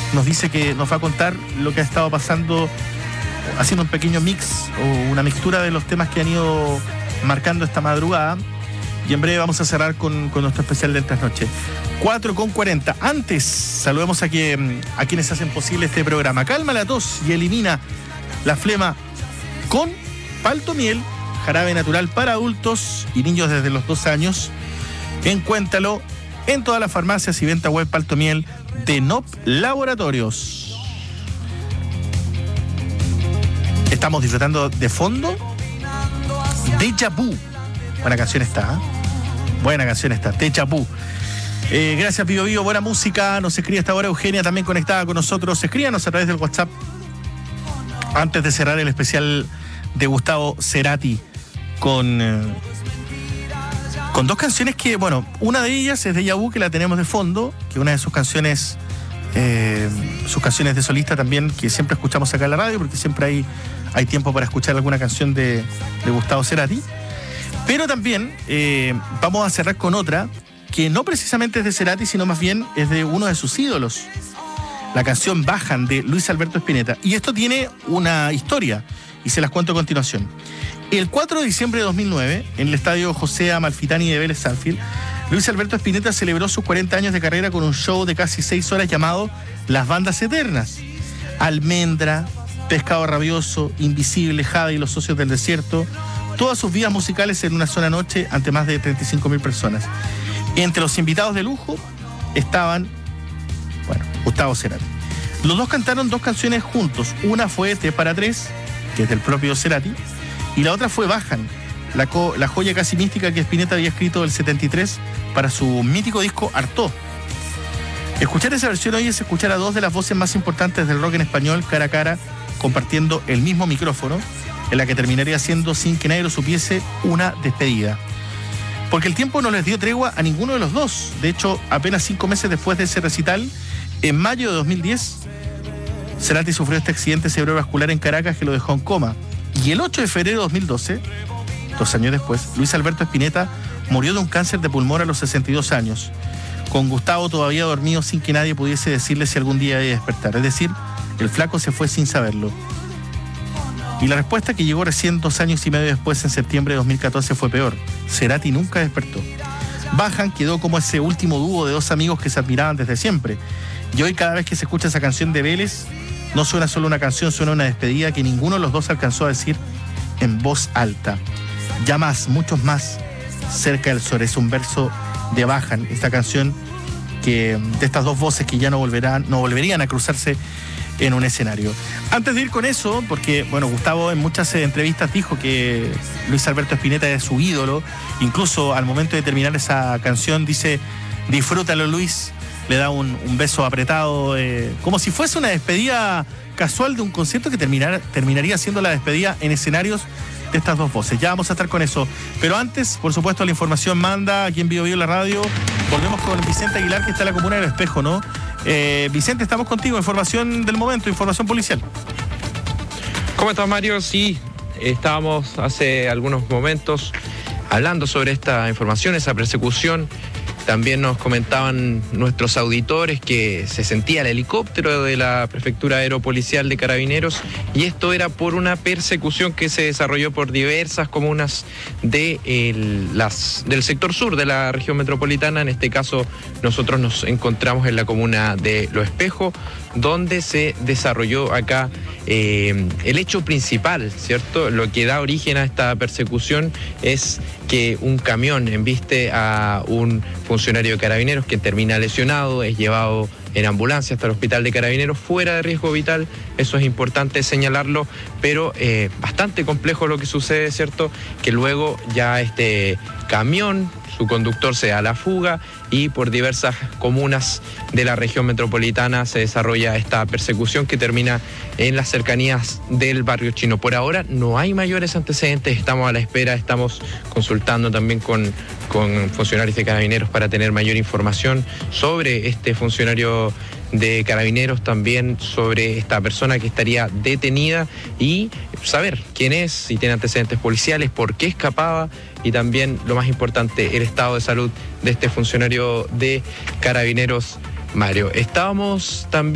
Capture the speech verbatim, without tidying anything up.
nos dice que nos va a contar lo que ha estado pasando, haciendo un pequeño mix o una mixtura de los temas que han ido marcando esta madrugada. Y en breve vamos a cerrar con, con nuestro especial de trasnoche. cuatro con cuarenta. Antes, saludemos a, que, a quienes hacen posible este programa. Calma la tos y elimina la flema con Paltomiel, jarabe natural para adultos y niños desde los dos años. Encuéntralo en todas las farmacias y venta web Paltomiel de N O P Laboratorios. Estamos disfrutando de fondo Déjà Vu. Buena canción está, ¿eh? Buena canción está, Déjà Vu. Eh, gracias, Bio Bio, buena música. Nos escribe esta hora Eugenia, también conectada con nosotros. Escríbanos a través del WhatsApp antes de cerrar el especial de Gustavo Cerati con, eh, con dos canciones que, bueno, una de ellas es Déjà Vu, que la tenemos de fondo, que una de sus canciones, eh, sus canciones de solista también, que siempre escuchamos acá en la radio, porque siempre hay, hay tiempo para escuchar alguna canción de, de Gustavo Cerati. Pero también eh, vamos a cerrar con otra que no precisamente es de Cerati, sino más bien es de uno de sus ídolos. La canción Bajan, de Luis Alberto Spinetta. Y esto tiene una historia, y se las cuento a continuación. El cuatro de diciembre de dos mil nueve, en el estadio José Amalfitani de Vélez Sarsfield, Luis Alberto Spinetta celebró sus cuarenta años de carrera con un show de casi seis horas llamado Las Bandas Eternas. Almendra, Pescado Rabioso, Invisible, Jade y Los Socios del Desierto. Todas sus vidas musicales en una sola noche ante más de treinta y cinco mil personas. Entre los invitados de lujo estaban, bueno, Gustavo Cerati. Los dos cantaron dos canciones juntos. Una fue T para tres, que es del propio Cerati, y la otra fue Bajan, la, co- la joya casi mística que Spinetta había escrito el setenta y tres para su mítico disco Artaud. Escuchar esa versión hoy es escuchar a dos de las voces más importantes del rock en español cara a cara, compartiendo el mismo micrófono, en la que terminaría siendo, sin que nadie lo supiese, una despedida. Porque el tiempo no les dio tregua a ninguno de los dos. De hecho, apenas cinco meses después de ese recital, en mayo de dos mil diez, Cerati sufrió este accidente cerebrovascular en Caracas que lo dejó en coma. Y el ocho de febrero de dos mil doce, dos años después, Luis Alberto Spinetta murió de un cáncer de pulmón a los sesenta y dos años, con Gustavo todavía dormido sin que nadie pudiese decirle si algún día iba a despertar. Es decir, el flaco se fue sin saberlo. Y la respuesta que llegó recién dos años y medio después, en septiembre de dos mil catorce, fue peor. Cerati nunca despertó. Bajan quedó como ese último dúo de dos amigos que se admiraban desde siempre. Y hoy, cada vez que se escucha esa canción de Vélez, no suena solo una canción, suena una despedida que ninguno de los dos alcanzó a decir en voz alta. Ya más, muchos más, cerca del sol. Es un verso de Bajan, esta canción que, de estas dos voces que ya no volverán, no volverían a cruzarse en un escenario. Antes de ir con eso, porque, bueno, Gustavo en muchas entrevistas dijo que Luis Alberto Spinetta es su ídolo, incluso al momento de terminar esa canción dice, disfrútalo, Luis, le da un, un beso apretado, eh, como si fuese una despedida casual de un concierto que terminar, terminaría siendo la despedida en escenarios de estas dos voces. Ya vamos a estar con eso. Pero antes, por supuesto, la información manda aquí en Bio Bio la radio. Volvemos con Vicente Aguilar, que está en la comuna del Espejo, ¿no? Eh, Vicente, estamos contigo. Información del momento, información policial. ¿Cómo estás, Mario? Sí, estábamos hace algunos momentos hablando sobre esta información, esa persecución. También nos comentaban nuestros auditores que se sentía el helicóptero de la Prefectura Aeropolicial de Carabineros, y esto era por una persecución que se desarrolló por diversas comunas de el, las, del sector sur de la región metropolitana. En este caso, nosotros nos encontramos en la comuna de Lo Espejo, donde se desarrolló acá eh, el hecho principal, ¿cierto? Lo que da origen a esta persecución es que un camión embiste a un funcionario de Carabineros que termina lesionado, es llevado en ambulancia hasta el hospital de Carabineros fuera de riesgo vital. Eso es importante señalarlo, pero eh, bastante complejo lo que sucede, ¿cierto? Que luego ya este camión, su conductor se da a la fuga y por diversas comunas de la región metropolitana se desarrolla esta persecución que termina en las cercanías del barrio chino. Por ahora no hay mayores antecedentes, estamos a la espera, estamos consultando también con, con funcionarios de Carabineros para tener mayor información sobre este funcionario de Carabineros, también sobre esta persona que estaría detenida y saber quién es, si tiene antecedentes policiales, por qué escapaba y también, lo más importante, el estado de salud de este funcionario de Carabineros, Mario. Estábamos también